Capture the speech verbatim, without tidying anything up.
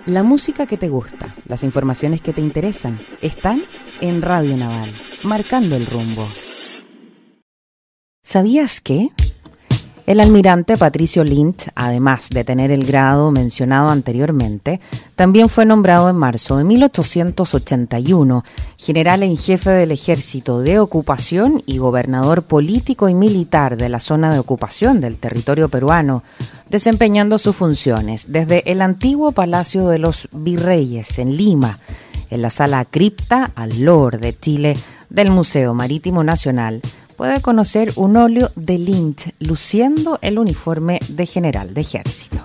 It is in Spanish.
La música que te gusta, las informaciones que te interesan, están en Radio Naval, marcando el rumbo. ¿Sabías que? El almirante Patricio Lynch, además de tener el grado mencionado anteriormente, también fue nombrado en marzo de mil ochocientos ochenta y uno general en jefe del Ejército de Ocupación y gobernador político y militar de la zona de ocupación del territorio peruano, desempeñando sus funciones desde el antiguo Palacio de los Virreyes en Lima, en la sala cripta al Lord de Chile del Museo Marítimo Nacional. Puede conocer un óleo de Lynch luciendo el uniforme de general de ejército.